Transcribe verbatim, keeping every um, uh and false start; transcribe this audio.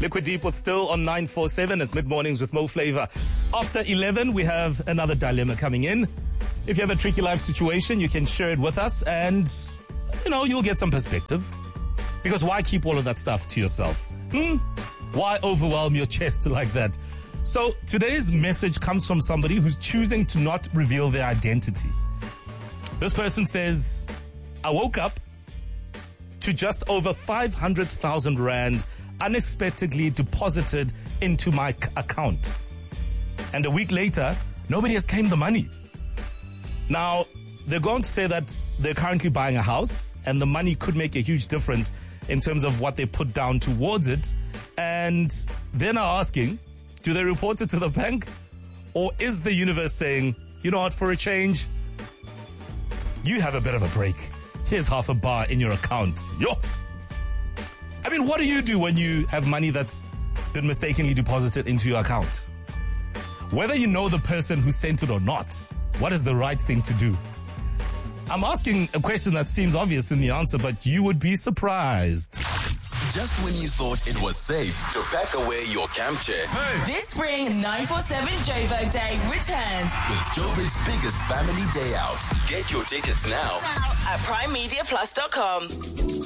Liquid Deep with Still on nine four seven. It's mid-mornings with Mo Flavor. After eleven, we have another dilemma coming in. If you have a tricky life situation, you can share it with us and, you know, you'll get some perspective. Because why keep all of that stuff to yourself? Hmm? Why overwhelm your chest like that? So today's message comes from somebody who's choosing to not reveal their identity. This person says, I woke up to just over five hundred thousand rand unexpectedly deposited into my c- account. And a week later, nobody has claimed the money. Now, they're going to say that they're currently buying a house and the money could make a huge difference in terms of what they put down towards it. And they're now asking, do they report it to the bank? Or is the universe saying, you know what, for a change, you have a bit of a break. Here's half a bar in your account. Yo! I mean, what do you do when you have money that's been mistakenly deposited into your account? Whether you know the person who sent it or not, what is the right thing to do? I'm asking a question that seems obvious in the answer, but you would be surprised. Just when you thought it was safe to pack away your camp chair. Hey. This spring, nine four seven Joburg Day returns with Joburg's biggest family day out. Get your tickets now at prime media plus dot com.